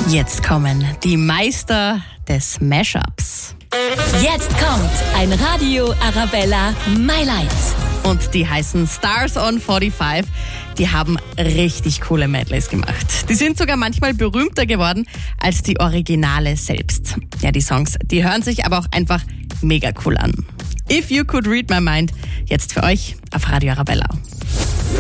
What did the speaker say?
Jetzt kommen die Meister des Mashups. Jetzt kommt ein Radio Arabella My Light. Und die heißen Stars on 45. Die haben richtig coole Medleys gemacht. Die sind sogar manchmal berühmter geworden als die Originale selbst. Ja, die Songs, die hören sich aber auch einfach mega cool an. If You Could Read My Mind, jetzt für euch auf Radio Arabella.